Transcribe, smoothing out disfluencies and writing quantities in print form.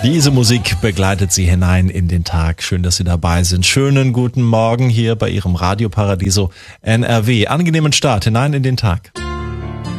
Diese Musik begleitet Sie hinein in den Tag. Schön, dass Sie dabei sind. Schönen guten Morgen hier bei Ihrem Radio Paradiso NRW. Angenehmen Start hinein in den Tag.